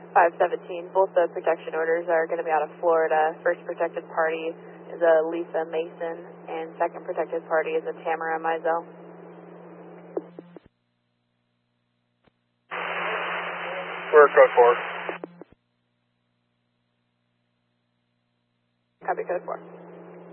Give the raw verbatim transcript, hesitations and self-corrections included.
five seventeen, both the protection orders are going to be out of Florida. First protected party is a Lisa Mason, and second protected party is a Tamara Mizell. We're code four. Copy code four.